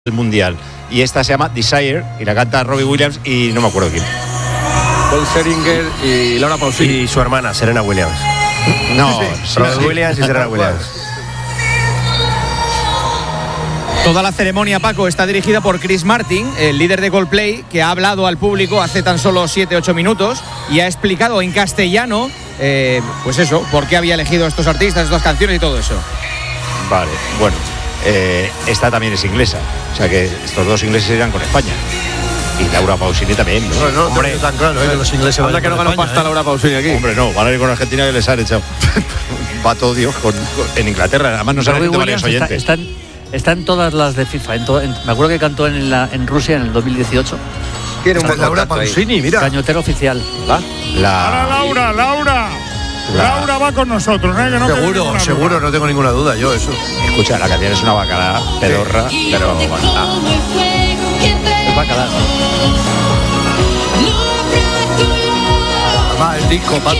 el mundial. Y esta se llama Desire y la canta Robbie Williams y no me acuerdo quién. Paul Seringer y Laura Pausini. Y su hermana, Serena Williams. No, Robbie Williams y Serena Williams. Toda la ceremonia, Paco, está dirigida por Chris Martin, el líder de Coldplay, que ha hablado al público hace tan solo 7-8 minutos y ha explicado en castellano, pues eso, por qué había elegido estos artistas, estas canciones y todo eso. Vale, bueno, esta también es inglesa, o sea que estos dos ingleses irán con España. Y Laura Pausini también, ¿no? No, hombre, tan claro, que los ingleses van Anda que no ganó pasta Laura Pausini aquí. Hombre, no, van a ir con Argentina que les han echado. Va todo Dios en Inglaterra, además no saben varios oyentes. Está en todas las de FIFA. Me acuerdo que cantó en Rusia en el 2018. Tiene un buen Laura contacto ahí. Pausini, mira. Cañotero oficial. Laura va con nosotros, ¿eh? Que no quede ninguna Seguro, duda. no tengo ninguna duda yo, eso. Escucha, la canción es una bacalada pedorra, pero bueno. Es bacalao. Además, el disco, Paco,